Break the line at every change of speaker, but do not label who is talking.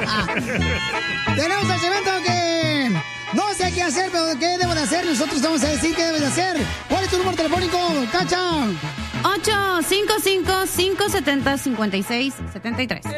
Tenemos el segmento que no sé qué hacer, pero qué debo de hacer. Nosotros vamos a decir qué debes de hacer. ¿Cuál es tu número telefónico, Cacha?
855-570-5673.